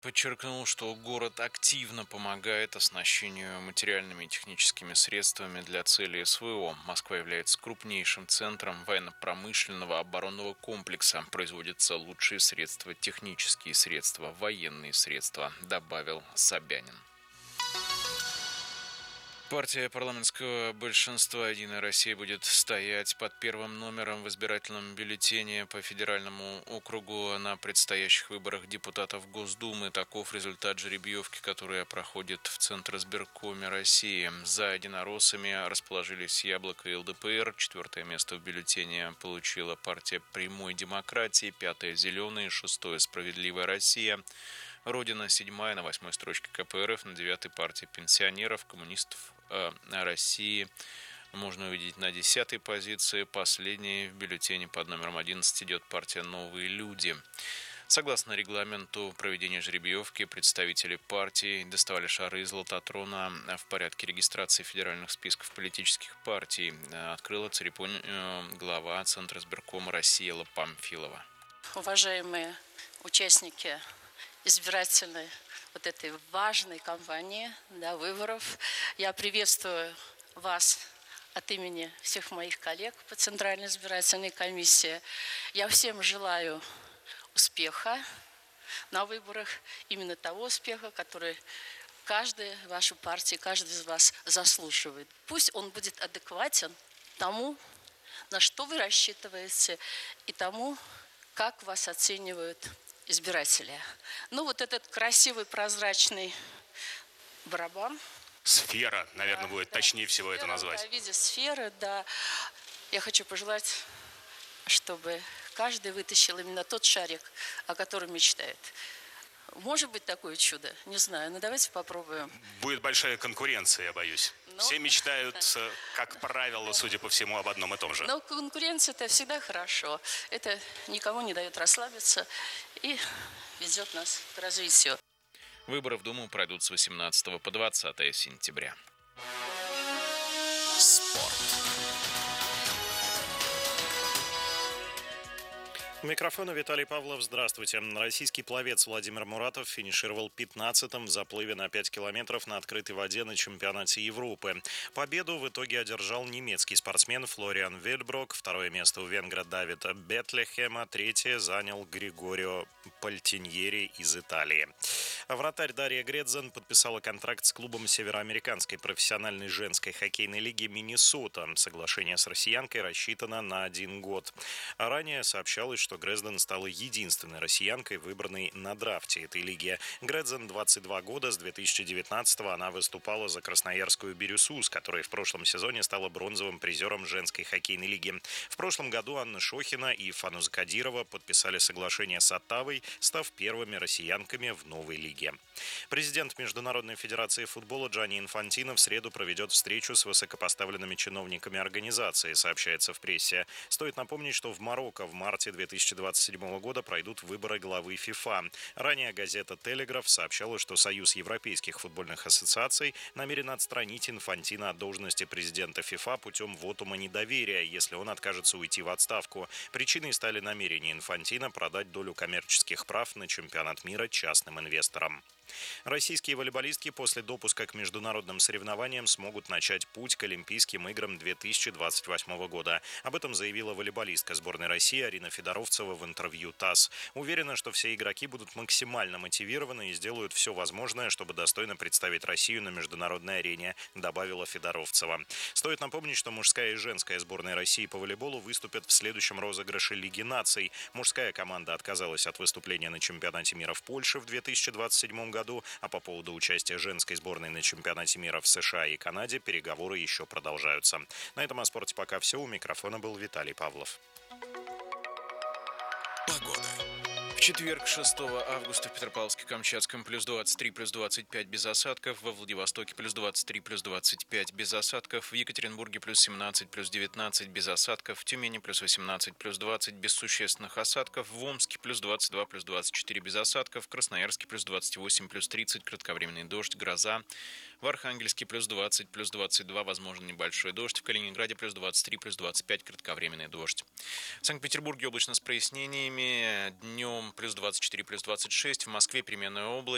Подчеркнул, что город активно помогает оснащению материальными и техническими средствами для целей СВО. Москва является крупнейшим центром военно-промышленного оборонного комплекса. Производятся лучшие средства, технические средства, военные средства, добавил Собянин. Партия парламентского большинства «Единая Россия» будет стоять под первым номером в избирательном бюллетене по федеральному округу на предстоящих выборах депутатов Госдумы. Таков результат жеребьевки, которая проходит в Центризбиркоме России. За единороссами расположились Яблоко и ЛДПР. 4-е место в бюллетене получила партия «Прямой демократии», 5-е «Зеленые», 6-е «Справедливая Россия». Родина 7-я, на 8-й строчке КПРФ, на 9-й партии пенсионеров, коммунистов России можно увидеть на 10-й позиции. Последней в бюллетене под номером 11 идет партия «Новые люди». Согласно регламенту проведения жеребьевки, представители партий доставали шары из лототрона в порядке регистрации федеральных списков политических партий. Открыла церемонию глава Центризбиркома России Памфилова. Уважаемые участники избирательной вот этой важной кампании, выборов. Я приветствую вас от имени всех моих коллег по Центральной избирательной комиссии. Я всем желаю успеха на выборах, именно того успеха, который каждая ваша партия, каждый из вас заслуживает. Пусть он будет адекватен тому, на что вы рассчитываете, и тому, как вас оценивают избирателя. Вот этот красивый прозрачный барабан. Сфера, наверное, будет точнее всего сфера, это назвать. В виде сферы, Я хочу пожелать, чтобы каждый вытащил именно тот шарик, о котором мечтает. Может быть такое чудо? Не знаю, давайте попробуем. Будет большая конкуренция, я боюсь. Все мечтают, как правило, судя по всему, об одном и том же. Но конкуренция – это всегда хорошо. Это никому не дает расслабиться и ведет нас к развитию. Выборы в Думу пройдут с 18 по 20 сентября. Спорт. У микрофона Виталий Павлов. Здравствуйте. Российский пловец Владимир Муратов финишировал 15-м в заплыве на 5 километров на открытой воде на чемпионате Европы. Победу в итоге одержал немецкий спортсмен Флориан Вельброк. 2-е место у венгра Давида Бетлехема. 3-е занял Григорио Пальтиньери из Италии. Вратарь Дарья Гредзен подписала контракт с клубом североамериканской профессиональной женской хоккейной лиги Миннесота. Соглашение с россиянкой рассчитано на 1 год. Ранее сообщалось, что Гредзен стала единственной россиянкой, выбранной на драфте этой лиги. Гредзен 22 года, с 2019-го она выступала за красноярскую «Бирюсу», с которой в прошлом сезоне стала бронзовым призером женской хоккейной лиги. В прошлом году Анна Шохина и Фануза Кадирова подписали соглашение с Оттавой, став первыми россиянками в новой лиге. Президент Международной федерации футбола Джанни Инфантино в среду проведет встречу с высокопоставленными чиновниками организации, сообщается в прессе. Стоит напомнить, что в Марокко в марте 2027 года пройдут выборы главы ФИФА. Ранее газета «Телеграф» сообщала, что Союз европейских футбольных ассоциаций намерен отстранить Инфантино от должности президента ФИФА путем вотума недоверия, если он откажется уйти в отставку. Причиной стали намерения Инфантино продать долю коммерческих прав на чемпионат мира частным инвесторам. Российские волейболистки после допуска к международным соревнованиям смогут начать путь к Олимпийским играм 2028 года. Об этом заявила волейболистка сборной России Арина Федоровцева в интервью ТАСС. Уверена, что все игроки будут максимально мотивированы и сделают все возможное, чтобы достойно представить Россию на международной арене, добавила Федоровцева. Стоит напомнить, что мужская и женская сборная России по волейболу выступят в следующем розыгрыше Лиги наций. Мужская команда отказалась от выступления на чемпионате мира в Польше в 2027 году, а по поводу участия женской сборной на чемпионате мира в США и Канаде переговоры еще продолжаются. На этом о спорте пока все. У микрофона был Виталий Павлов. Погода. В четверг, 6 августа, в Петропавловске-Камчатском плюс 23, плюс 25 без осадков, во Владивостоке плюс 23, плюс 25 без осадков, в Екатеринбурге плюс 17, плюс 19 без осадков, в Тюмени плюс 18, плюс 20 без существенных осадков, в Омске плюс 22, плюс 24 без осадков, в Красноярске плюс 28, плюс 30, кратковременный дождь, гроза, в Архангельске плюс 20, плюс 22, возможен небольшой дождь, в Калининграде плюс 23, плюс 25, кратковременный дождь. В Санкт-Петербурге облачно с прояснениями, днем плюс 24, плюс 26, в Москве переменная область.